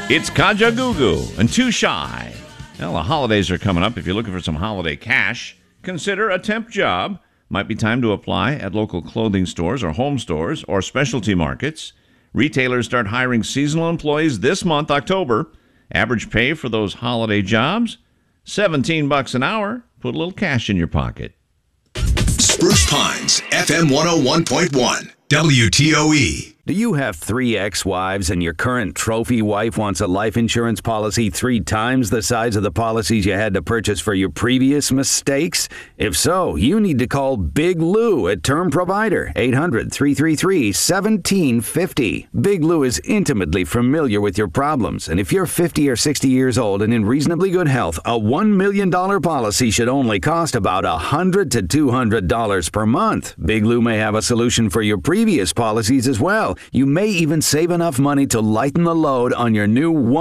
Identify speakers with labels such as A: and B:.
A: It's Kajagoogoo and Too Shy. Well, the holidays are coming up. If you're looking for some holiday cash, consider a temp job. Might be time to apply at local clothing stores or home stores or specialty markets. Retailers start hiring seasonal employees this month, October. Average pay for those holiday jobs, $17 an hour. Put a little cash in your pocket.
B: Spruce Pines, FM 101.1, WTOE.
C: Do you have 3 ex-wives and your current trophy wife wants a life insurance policy 3 times the size of the policies you had to purchase for your previous mistakes? If so, you need to call Big Lou at Term Provider, 800-333-1750. Big Lou is intimately familiar with your problems, and if you're 50 or 60 years old and in reasonably good health, a $1 million policy should only cost about $100 to $200 per month. Big Lou may have a solution for your previous policies as well. You may even save enough money to lighten the load on your new